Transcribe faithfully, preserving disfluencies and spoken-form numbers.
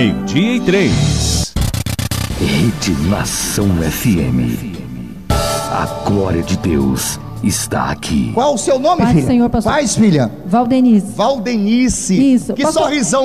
Meio-dia e três. Rede Nação F M. A glória de Deus está aqui. Qual o seu nome, Paz, filha? Senhor, pastor. Paz, filha. Valdenice. Valdenice. Isso. Que Pastor... sorrisão